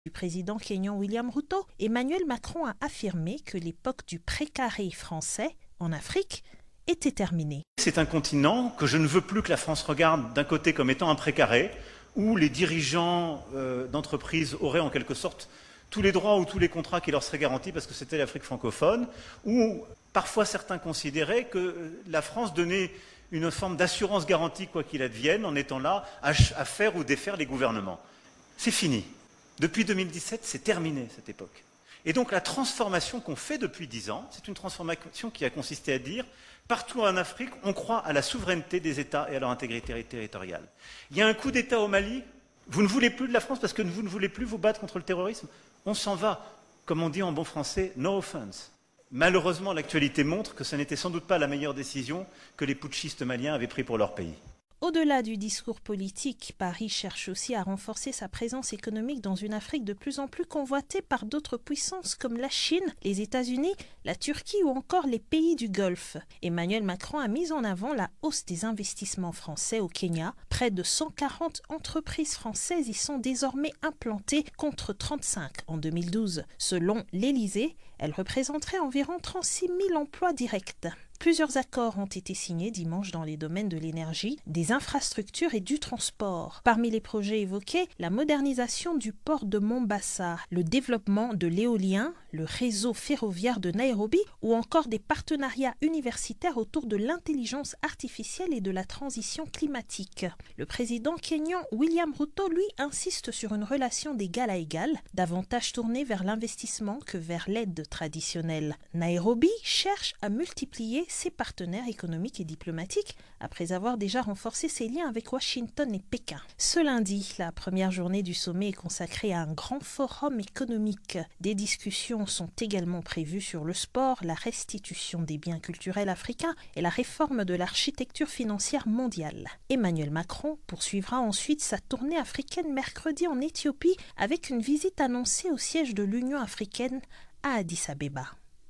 Du président kényan William Ruto, Emmanuel Macron a affirmé que l'époque du précaré français en Afrique était terminée. C'est un continent que je ne veux plus que la France regarde d'un côté comme étant un précaré, où les dirigeants d'entreprises auraient en quelque sorte tous les droits ou tous les contrats qui leur seraient garantis parce que c'était l'Afrique francophone, où parfois certains considéraient que la France donnait une forme d'assurance garantie quoi qu'il advienne en étant là à faire ou défaire les gouvernements. C'est fini. Depuis 2017, c'est terminé cette époque. Et donc la transformation qu'on fait depuis 10 ans, c'est une transformation qui a consisté à dire partout en Afrique, on croit à la souveraineté des États et à leur intégrité territoriale. Il y a un coup d'État au Mali, vous ne voulez plus de la France parce que vous ne voulez plus vous battre contre le terrorisme. On s'en va, comme on dit en bon français, no offense. Malheureusement, l'actualité montre que ce n'était sans doute pas la meilleure décision que les putschistes maliens avaient prise pour leur pays. Au-delà du discours politique, Paris cherche aussi à renforcer sa présence économique dans une Afrique de plus en plus convoitée par d'autres puissances comme la Chine, les États-Unis, la Turquie ou encore les pays du Golfe. Emmanuel Macron a mis en avant la hausse des investissements français au Kenya. Près de 140 entreprises françaises y sont désormais implantées contre 35 en 2012. Selon l'Élysée, elles représenteraient environ 36 000 emplois directs. Plusieurs accords ont été signés dimanche dans les domaines de l'énergie, des infrastructures et du transport. Parmi les projets évoqués, la modernisation du port de Mombasa, le développement de l'éolien, le réseau ferroviaire de Nairobi ou encore des partenariats universitaires autour de l'intelligence artificielle et de la transition climatique. Le président kényan William Ruto, lui, insiste sur une relation d'égal à égal, davantage tournée vers l'investissement que vers l'aide traditionnelle. Nairobi cherche à multiplier ses partenaires économiques et diplomatiques après avoir déjà renforcé ses liens avec Washington et Pékin. Ce lundi, la première journée du sommet est consacrée à un grand forum économique. Des discussions sont également prévues sur le sport, la restitution des biens culturels africains et la réforme de l'architecture financière mondiale. Emmanuel Macron poursuivra ensuite sa tournée africaine mercredi en Éthiopie avec une visite annoncée au siège de l'Union africaine à Addis Abeba.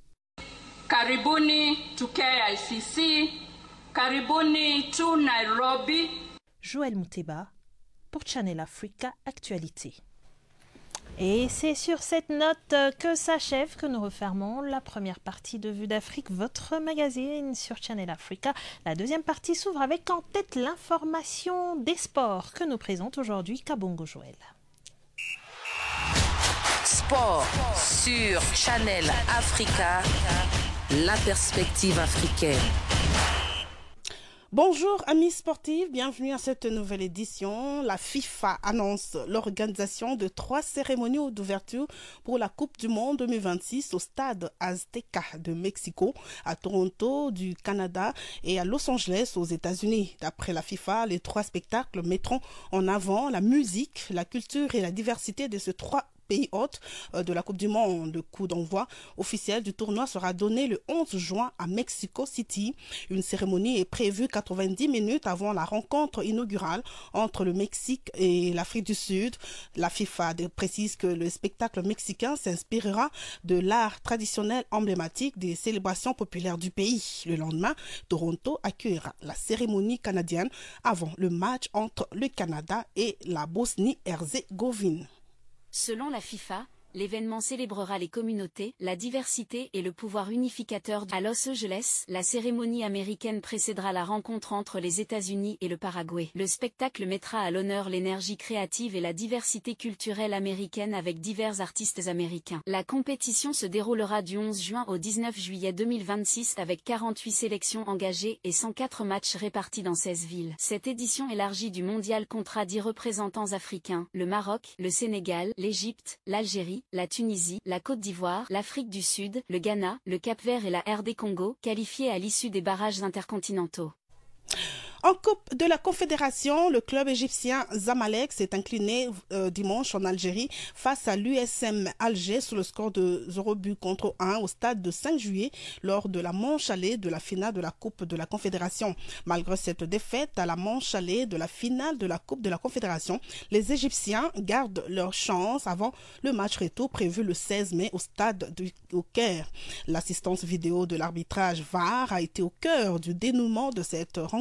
Karibuni to KICC, Karibuni to Nairobi. Joël Mouteba pour Channel Africa Actualité. Et c'est sur cette note que s'achève que nous refermons la première partie de Vue d'Afrique, votre magazine sur Channel Africa. La deuxième partie s'ouvre avec en tête l'information des sports que nous présente aujourd'hui Kabongo Joël. Sport sur Channel Africa, la perspective africaine. Bonjour amis sportifs, bienvenue à cette nouvelle édition. La FIFA annonce l'organisation de 3 cérémonies d'ouverture pour la Coupe du Monde 2026 au stade Azteca de Mexico, à Toronto du Canada et à Los Angeles aux États-Unis. D'après la FIFA, les 3 spectacles mettront en avant la musique, la culture et la diversité de ces 3 pays hôtes de la Coupe du Monde. Le coup d'envoi officiel du tournoi sera donné le 11 juin à Mexico City. Une cérémonie est prévue 90 minutes avant la rencontre inaugurale entre le Mexique et l'Afrique du Sud. La FIFA précise que le spectacle mexicain s'inspirera de l'art traditionnel emblématique des célébrations populaires du pays. Le lendemain, Toronto accueillera la cérémonie canadienne avant le match entre le Canada et la Bosnie-Herzégovine. Selon la FIFA, l'événement célébrera les communautés, la diversité et le pouvoir unificateur. À Los Angeles, la cérémonie américaine précédera la rencontre entre les États-Unis et le Paraguay. Le spectacle mettra à l'honneur l'énergie créative et la diversité culturelle américaine avec divers artistes américains. La compétition se déroulera du 11 juin au 19 juillet 2026 avec 48 sélections engagées et 104 matchs répartis dans 16 villes. Cette édition élargie du mondial comptera 10 représentants africains, le Maroc, le Sénégal, l'Égypte, l'Algérie, la Tunisie, la Côte d'Ivoire, l'Afrique du Sud, le Ghana, le Cap-Vert et la RD Congo, qualifiés à l'issue des barrages intercontinentaux. En Coupe de la Confédération, le club égyptien Zamalek s'est incliné dimanche en Algérie face à l'USM Alger sur le score de 0-1 au stade de 5 juillet lors de la manche allée de la finale de la Coupe de la Confédération. Malgré cette défaite à la manche allée de la finale de la Coupe de la Confédération, les Égyptiens gardent leur chance avant le match retour prévu le 16 mai au stade au Caire. L'assistance vidéo de l'arbitrage VAR a été au cœur du dénouement de cette rencontre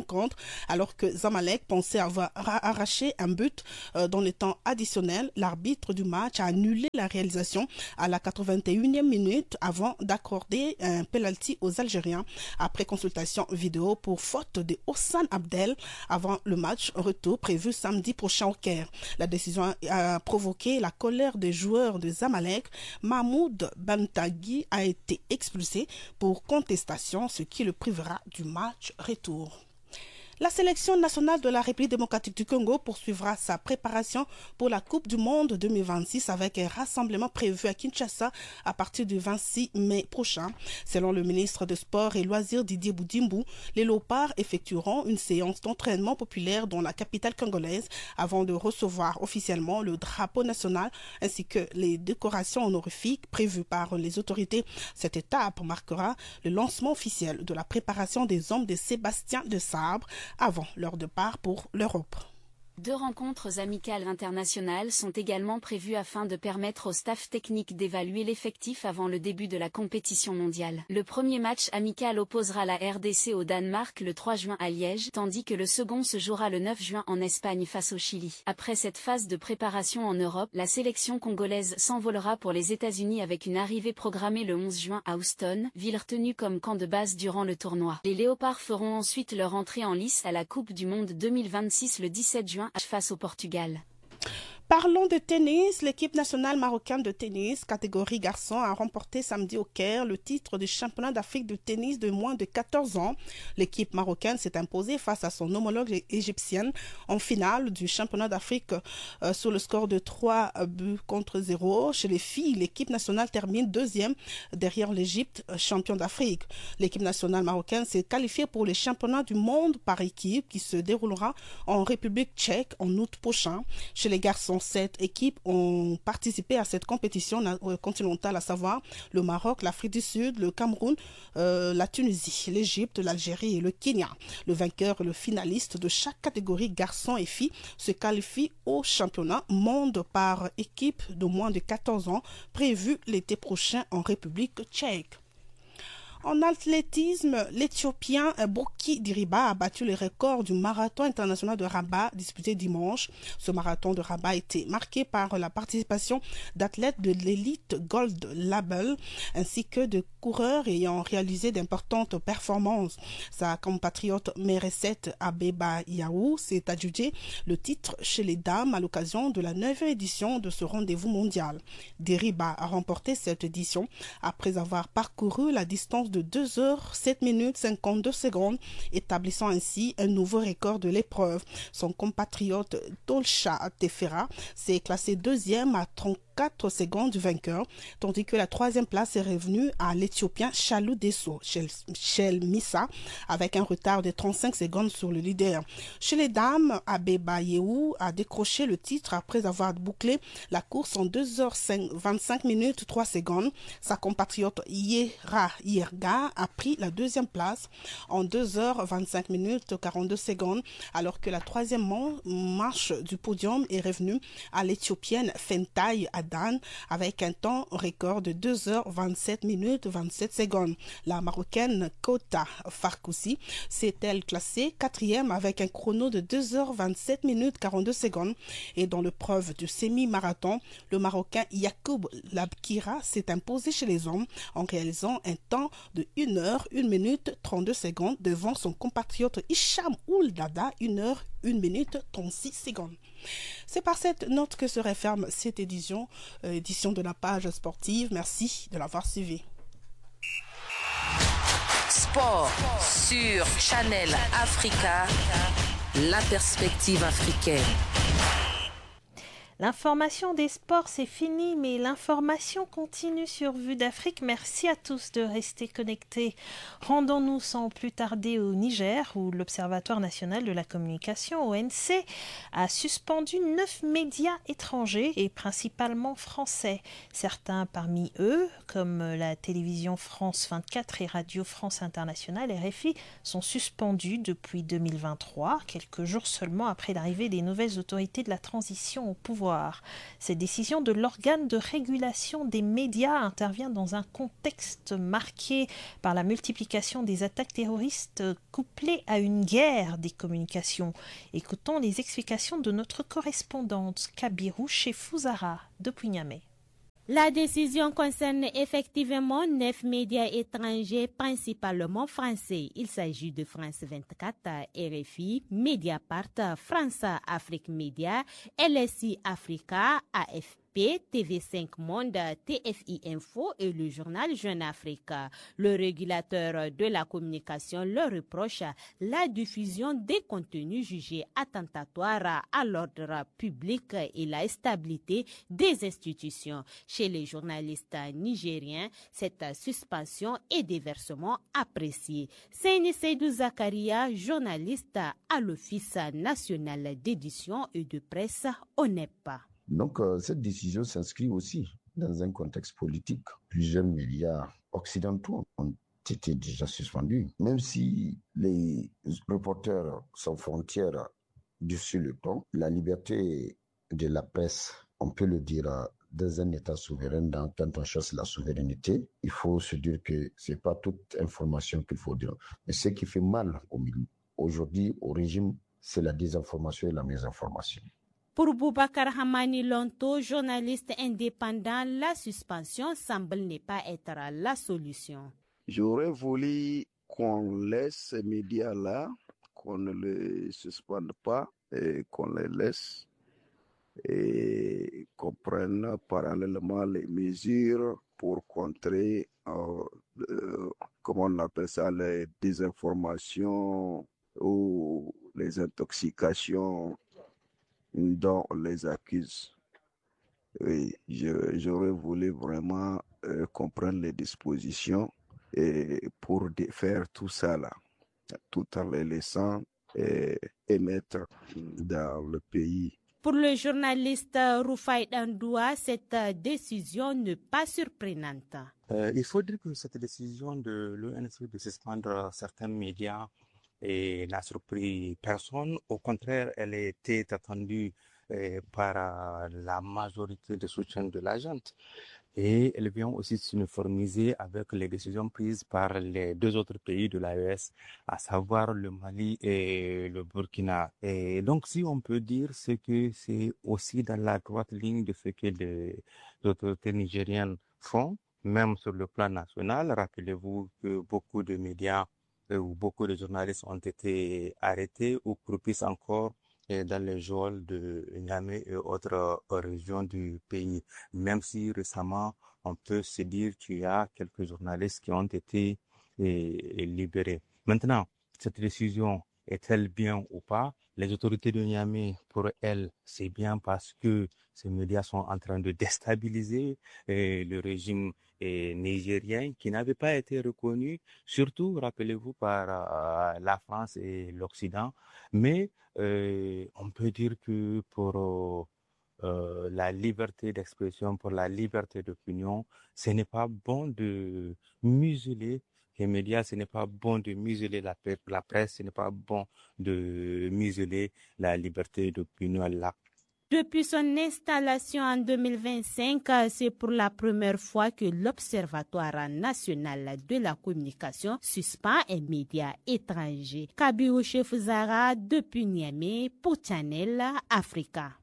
Alors que Zamalek pensait avoir arraché un but dans le temps additionnel, l'arbitre du match a annulé la réalisation à la 81e minute avant d'accorder un penalty aux Algériens après consultation vidéo pour faute de Hossan Abdel avant le match retour prévu samedi prochain au Caire. La décision a provoqué la colère des joueurs de Zamalek. Mahmoud Bantagui a été expulsé pour contestation, ce qui le privera du match retour. La sélection nationale de la République démocratique du Congo poursuivra sa préparation pour la Coupe du Monde 2026 avec un rassemblement prévu à Kinshasa à partir du 26 mai prochain. Selon le ministre des Sports et Loisirs Didier Boudimbu, les Léopards effectueront une séance d'entraînement populaire dans la capitale congolaise avant de recevoir officiellement le drapeau national ainsi que les décorations honorifiques prévues par les autorités. Cette étape marquera le lancement officiel de la préparation des hommes de Sébastien de Sabre avant leur départ pour l'Europe. 2 rencontres amicales internationales sont également prévues afin de permettre au staff technique d'évaluer l'effectif avant le début de la compétition mondiale. Le premier match amical opposera la RDC au Danemark le 3 juin à Liège, tandis que le second se jouera le 9 juin en Espagne face au Chili. Après cette phase de préparation en Europe, la sélection congolaise s'envolera pour les États-Unis avec une arrivée programmée le 11 juin à Houston, ville retenue comme camp de base durant le tournoi. Les Léopards feront ensuite leur entrée en lice à la Coupe du Monde 2026 le 17 juin face au Portugal. Parlons de tennis. L'équipe nationale marocaine de tennis, catégorie garçon, a remporté samedi au Caire le titre du championnat d'Afrique de tennis de moins de 14 ans. L'équipe marocaine s'est imposée face à son homologue égyptienne en finale du championnat d'Afrique sur le score de 3 buts contre 0. Chez les filles, l'équipe nationale termine 2e derrière l'Égypte, champion d'Afrique. L'équipe nationale marocaine s'est qualifiée pour les championnats du monde par équipe qui se déroulera en République tchèque en août prochain. Chez les garçons, 7 équipes ont participé à cette compétition continentale, à savoir le Maroc, l'Afrique du Sud, le Cameroun, la Tunisie, l'Égypte, l'Algérie et le Kenya. Le vainqueur et le finaliste de chaque catégorie garçons et filles se qualifie au championnat monde par équipe de moins de 14 ans prévu l'été prochain en République tchèque. En athlétisme, l'Éthiopien Boki Diriba a battu le record du marathon international de Rabat disputé dimanche. Ce marathon de Rabat a été marqué par la participation d'athlètes de l'élite Gold Label ainsi que de coureurs ayant réalisé d'importantes performances. Sa compatriote Mereset Abeba Yaou s'est adjugé le titre chez les dames à l'occasion de la 9e édition de ce rendez-vous mondial. Diriba a remporté cette édition après avoir parcouru la distance de 2 h 7 minutes 52 secondes, établissant ainsi un nouveau record de l'épreuve. Son compatriote Tolcha Tefera s'est classé 2e à 34 secondes du vainqueur, tandis que la 3e place est revenue à l'Éthiopien Chalou Desso, Shel Missa, avec un retard de 35 secondes sur le leader. Chez les dames, Abeba Yehu a décroché le titre après avoir bouclé la course en 2 h 25 minutes 3 secondes. Sa compatriote Yera Yerga a pris la 2e place en 2 h 25 minutes 42 secondes, alors que la 3e marche du podium est revenue à l'Éthiopienne Fentai Adan avec un temps record de 2 h 27 minutes 27 secondes. La Marocaine Kota Farkoussi s'est elle classée 4e avec un chrono de 2 h 27 minutes 42 secondes. Et dans l'épreuve du semi-marathon, le Marocain Yacoub Labkira s'est imposé chez les hommes en réalisant un temps de 1 h 1 minute 32 secondes devant son compatriote Hicham Ouldada 1 h 1 minute 36 secondes. C'est par cette note que se referme cette édition de la page sportive. Merci de l'avoir suivi. Sport sur Channel Africa, la perspective africaine. L'information des sports, c'est fini, mais l'information continue sur Vue d'Afrique. Merci à tous de rester connectés. Rendons-nous sans plus tarder au Niger, où l'Observatoire national de la communication, ONC, a suspendu 9 médias étrangers et principalement français. Certains parmi eux, comme la télévision France 24 et Radio France Internationale, RFI, sont suspendus depuis 2023, quelques jours seulement après l'arrivée des nouvelles autorités de la transition au pouvoir. d'Ivoire. Cette décision de l'organe de régulation des médias intervient dans un contexte marqué par la multiplication des attaques terroristes couplées à une guerre des communications. Écoutons les explications de notre correspondante Kabirou chez Fouzara de Niamey. La décision concerne effectivement 9 médias étrangers, principalement français. Il s'agit de France 24, RFI, Mediapart, France Afrique Média, LSI Africa, AFP, TV5 Monde, TFI Info et le journal Jeune Afrique. Le régulateur de la communication leur reproche la diffusion des contenus jugés attentatoires à l'ordre public et la stabilité des institutions. Chez les journalistes nigériens, cette suspension et déversement appréciés. Seyni Seydou Zakaria, journaliste à l'Office national d'édition et de presse ONEP. Donc, cette décision s'inscrit aussi dans un contexte politique. Plusieurs médias occidentaux ont été déjà suspendus. Même si les reporters sans frontières dessus le temps, la liberté de la presse, on peut le dire, dans un État souverain, quand on cherche la souveraineté, il faut se dire que c'est pas toute information qu'il faut dire. Mais ce qui fait mal au milieu, aujourd'hui, au régime, c'est la désinformation et la mésinformation. Pour Boubacar Hamani Lonto, journaliste indépendant, la suspension semble ne pas être la solution. J'aurais voulu qu'on laisse ces médias-là, qu'on ne les suspende pas et qu'on les laisse et qu'on prenne parallèlement les mesures pour contrer, comment on appelle ça, les désinformations ou les intoxications dont on les accuse. Oui, j'aurais voulu vraiment qu'on prenne les dispositions pour faire tout ça là, tout en les laissant émettre dans le pays. Pour le journaliste Rufai Dandoua, cette décision n'est pas surprenante. Il faut dire que cette décision de l'ONC de suspendre certains médias n'a surpris personne. Au contraire, elle était attendue par la majorité des soutiens de la junte. Et elle vient aussi s'uniformiser avec les décisions prises par les deux autres pays de l'AES, à savoir le Mali et le Burkina. Et donc, si on peut dire, c'est que c'est aussi dans la droite ligne de ce que les autorités nigériennes font, même sur le plan national. Rappelez-vous que beaucoup de médias où beaucoup de journalistes ont été arrêtés ou propices encore dans les geôles de Niamey et autres régions du pays. Même si récemment, on peut se dire qu'il y a quelques journalistes qui ont été libérés. Maintenant, cette décision est-elle bien ou pas? Les autorités de Niamey, pour elles, c'est bien parce que ces médias sont en train de déstabiliser le régime nigérien qui n'avait pas été reconnu, surtout, rappelez-vous, par la France et l'Occident. Mais on peut dire que pour la liberté d'expression, pour la liberté d'opinion, ce n'est pas bon de museler les médias, ce n'est pas bon de museler la presse, ce n'est pas bon de museler la liberté d'opinion. Depuis son installation en 2025, c'est pour la première fois que l'Observatoire national de la communication suspend un média étranger. Kabirou chez Fouzara depuis Niamey pour Channel Africa.